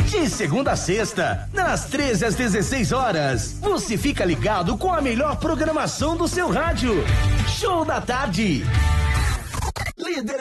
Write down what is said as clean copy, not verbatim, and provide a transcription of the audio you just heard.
De segunda a sexta, das 13 às 16 horas, você fica ligado com a melhor programação do seu rádio. Show da Tarde. Líder